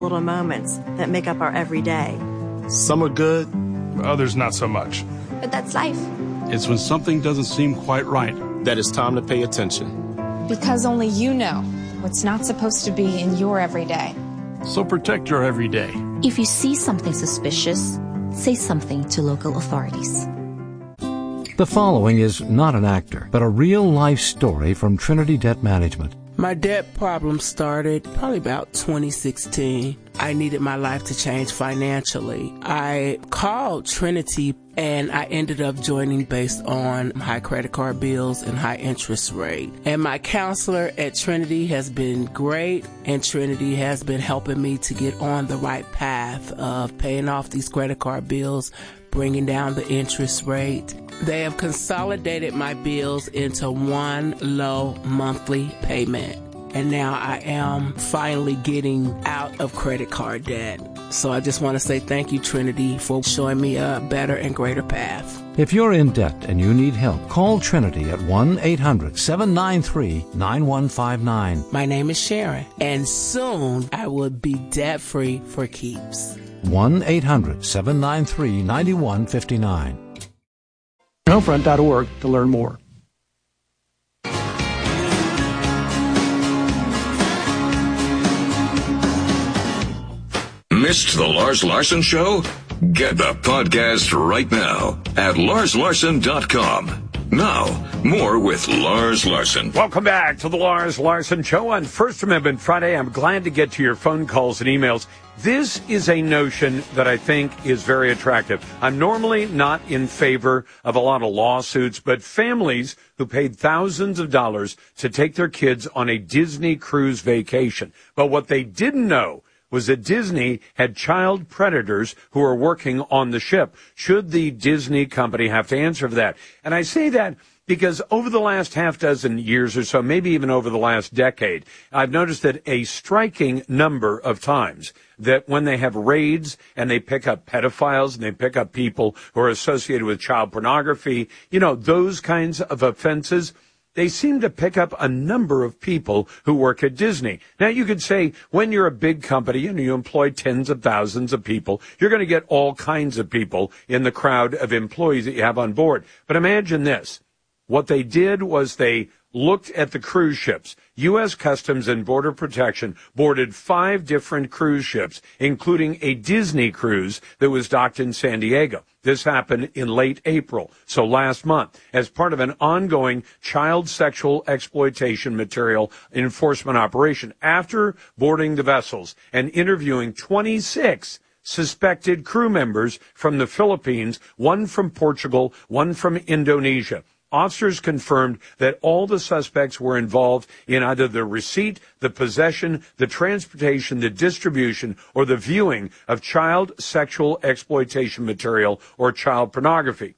little moments that make up our everyday. Some are good, others not so much. But that's life. It's when something doesn't seem quite right that it's time to pay attention. Because only you know what's not supposed to be in your everyday. So protect your everyday. If you see something suspicious, say something to local authorities. The following is not an actor, but a real-life story from Trinity Debt Management. My debt problem started probably about 2016. I needed my life to change financially. I called Trinity and I ended up joining based on high credit card bills and high interest rate. And my counselor at Trinity has been great, and Trinity has been helping me to get on the right path of paying off these credit card bills, bringing down the interest rate. They have consolidated my bills into one low monthly payment. And now I am finally getting out of credit card debt. So I just want to say thank you, Trinity, for showing me a better and greater path. If you're in debt and you need help, call Trinity at 1-800-793-9159. My name is Sharon, and soon I will be debt-free for keeps. 1-800-793-9159. Homefront.org to learn more. Missed the Lars Larson Show? Get the podcast right now at LarsLarson.com. Now, more with Lars Larson. Welcome back to the Lars Larson Show on First Amendment Friday. I'm glad to get to your phone calls and emails. This is a notion that I think is very attractive. I'm normally not in favor of a lot of lawsuits, but families who paid thousands of dollars to take their kids on a Disney cruise vacation. But what they didn't know was that Disney had child predators who are working on the ship. Should the Disney company have to answer for that? And I say that because over the last half dozen years or so, maybe even over the last decade, I've noticed that a striking number of times that when they have raids and they pick up pedophiles and they pick up people who are associated with child pornography, those kinds of offenses, they seem to pick up a number of people who work at Disney. Now, you could say when you're a big company and you employ tens of thousands of people, you're going to get all kinds of people in the crowd of employees that you have on board. But imagine this. What they did was they looked at the cruise ships. U.S. Customs and Border Protection boarded 5 different cruise ships, including a Disney cruise that was docked in San Diego. This happened in late April, so last month, as part of an ongoing child sexual exploitation material enforcement operation. After boarding the vessels and interviewing 26 suspected crew members from the Philippines, one from Portugal, one from Indonesia, officers confirmed that all the suspects were involved in either the receipt, the possession, the transportation, the distribution, or the viewing of child sexual exploitation material or child pornography.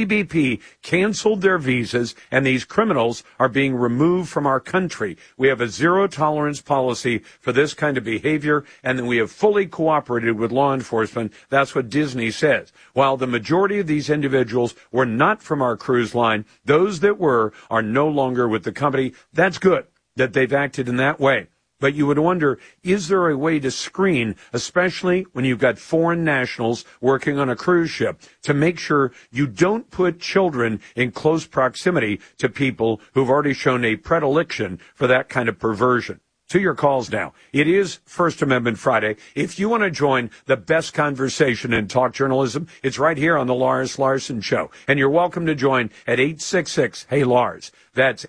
CBP canceled their visas, and these criminals are being removed from our country. We have a zero-tolerance policy for this kind of behavior, and we have fully cooperated with law enforcement. That's what Disney says. While the majority of these individuals were not from our cruise line, those that were are no longer with the company. That's good that they've acted in that way. But you would wonder, is there a way to screen, especially when you've got foreign nationals working on a cruise ship, to make sure you don't put children in close proximity to people who've already shown a predilection for that kind of perversion? To your calls now. It is First Amendment Friday. If you want to join the best conversation in talk journalism, it's right here on the Lars Larson Show. And you're welcome to join at 866-HEY-LARS. That's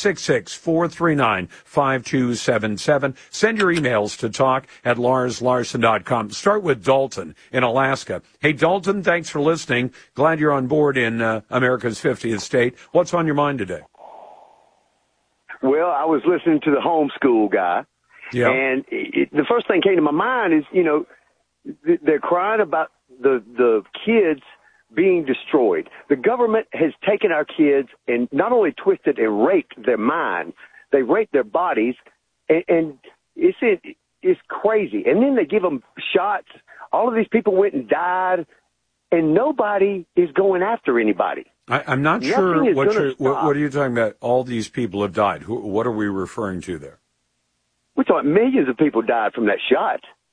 866-439-5277. Send your emails to talk@LarsLarson.com. Start with Dalton in Alaska. Hey, Dalton, thanks for listening. Glad you're on board in America's 50th state. What's on your mind today? Well, I was listening to the homeschool guy, and the first thing came to my mind is, they're crying about the kids being destroyed. The government has taken our kids and not only twisted and raped their mind, they raped their bodies, and it's crazy. And then they give them shots. All of these people went and died, and nobody is going after anybody. I'm not sure what are you talking about? All these people have died. What are we referring to there? We're talking millions of people died from that shot.